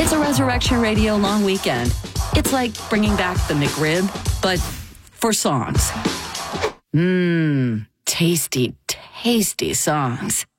It's a Resurrection Radio long weekend. It's like bringing back the McRib, but for songs. Tasty, tasty songs.